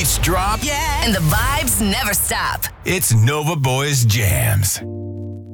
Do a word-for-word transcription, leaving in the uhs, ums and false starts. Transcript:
beats drop. Yeah. And the vibes never stop. It's Nova Boys Jams.